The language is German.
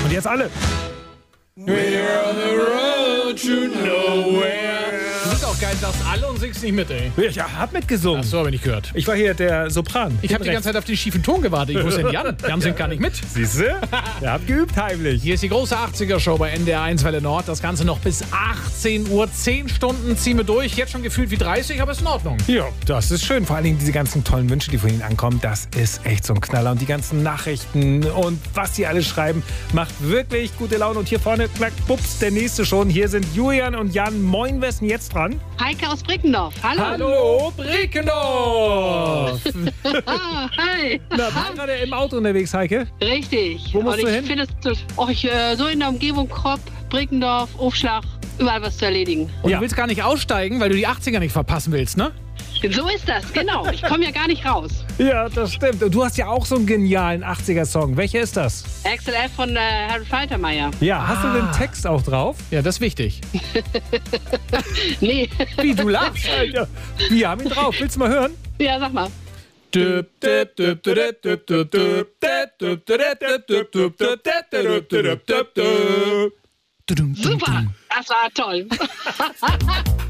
Und jetzt alle. We're on the road to nowhere. Du bist auch geil, sagst alle und singst nicht mit, ey. Ich hab mitgesungen. Achso, habe ich nicht gehört. Ich war hier der Sopran. Ich habe die ganze Zeit auf den schiefen Ton gewartet. Ich wusste denn Jan? Jan singt gar nicht mit. Siehste? Ihr habt geübt heimlich. Hier ist die große 80er-Show bei NDR 1 Welle Nord. Das Ganze noch bis 18 Uhr. 10 Stunden ziehen wir durch. Jetzt schon gefühlt wie 30, aber ist in Ordnung. Ja, das ist schön. Vor allen Dingen diese ganzen tollen Wünsche, die von Ihnen ankommen. Das ist echt so ein Knaller. Und die ganzen Nachrichten und was Sie alle schreiben, macht wirklich gute Laune. Und hier vorne, klack, bups, der nächste schon. Hier sind Julian und Jan. Moin, wer ist denn jetzt dran? Heike aus Brickendorf. Hallo. Hallo, Brickendorf! Hi. Na, bist du gerade im Auto unterwegs, Heike? Richtig. Wo musst und du ich hin? finde es so in der Umgebung Kropp, Brickendorf, Aufschlag, überall was zu erledigen. Und Ja. du willst gar nicht aussteigen, weil du die 80er nicht verpassen willst, ne? So ist das, genau. Ich komme ja gar nicht raus. Ja, das stimmt. Und du hast ja auch so einen genialen 80er-Song. Welcher ist das? XLF von Harry Faltermeier. Ja, hast du den Text auch drauf? Ja, das ist wichtig. Nee. Wie, du lachst, Alter. Wir haben ihn drauf. Willst du mal hören? Ja, sag mal. Super. Das war toll.